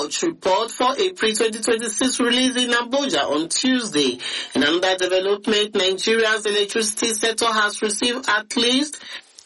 Watch report for April 2026 released in Abuja on Tuesday. In another development, Nigeria's electricity sector has received at least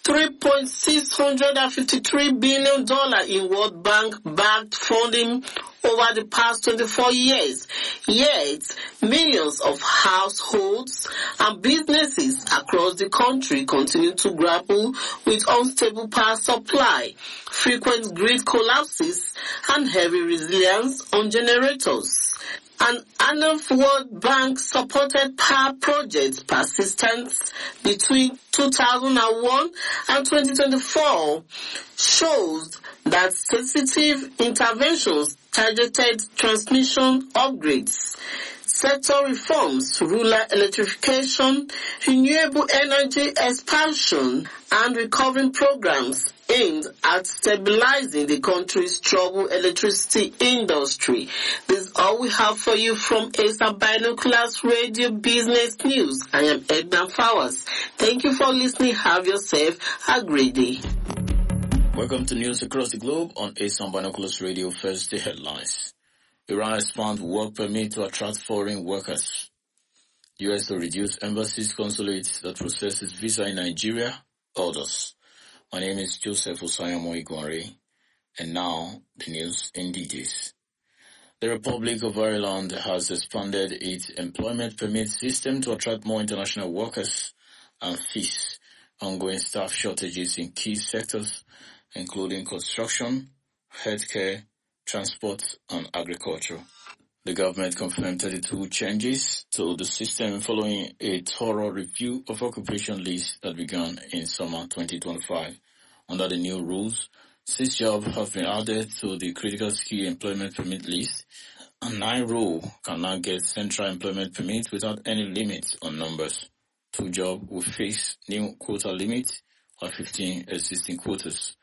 $3.653 billion in World Bank-backed funding over the past 24 years. Yet, millions of households and businesses across the country continue to grapple with unstable power supply, frequent grid collapses, and heavy reliance on generators. An annual World Bank-supported power project persistence between 2001 and 2024 shows that sensitive interventions, targeted transmission upgrades, sector reforms, rural electrification, renewable energy expansion, and recovery programs aimed at stabilizing the country's troubled electricity industry. This is all we have for you from ASA Binoculars Radio Business News. I am Edna Flowers. Thank you for listening. Have yourself a great day. Welcome to news across the globe on ASA Binoculars Radio. First, the headlines. Iran expands work permit to attract foreign workers. U.S. to reduce embassies, consulates that processes visa in Nigeria. Orders. My name is Joseph Osayamo Igware, and now the news in details. The Republic of Ireland has expanded its employment permit system to attract more international workers and face ongoing staff shortages in key sectors, including construction, healthcare, transport, and agriculture. The government confirmed 32 changes to the system following a thorough review of occupation lists that began in summer 2025. Under the new rules, 6 jobs have been added to the critical skill employment permit list, and 9 roles can now get central employment permit without any limits on numbers. 2 jobs will face new quota limits, while 15 existing quotas